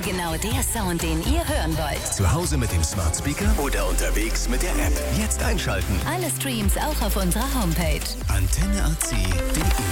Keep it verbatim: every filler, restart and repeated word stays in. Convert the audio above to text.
Genau der Sound, den ihr hören wollt. Zu Hause mit dem Smart Speaker oder unterwegs mit der App. Jetzt einschalten. Alle Streams auch auf unserer Homepage. antenne punkt a c punkt d e